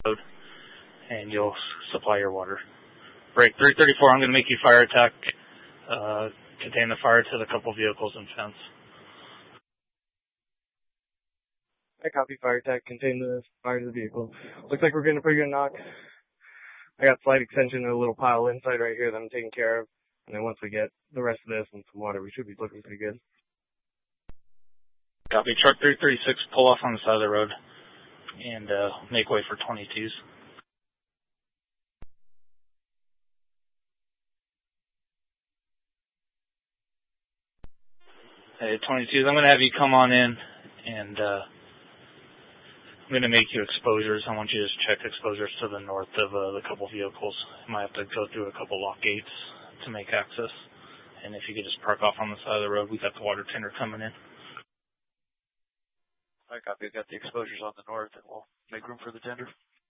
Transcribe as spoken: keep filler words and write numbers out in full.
road, and you'll supply your water. Break three thirty-four, I'm going to make you fire attack, uh, contain the fire to the couple vehicles and fence. I copy fire attack, contain the fire to the vehicle. Looks like we're getting a pretty good knock. I got slight extension and a little pile inside right here that I'm taking care of. And then once we get the rest of this and some water, we should be looking pretty good. Copy. Truck three thirty-six, pull off on the side of the road and uh, make way for twenty-twos. Hey, twenty-twos, I'm going to have you come on in and uh, I'm going to make you exposures. I want you to just check exposures to the north of uh, the couple vehicles. You might have to go through a couple lock gates to make access. And if you could just park off on the side of the road, we got the water tender coming in. I copy. I got the exposures on the north, and we'll make room for the tender.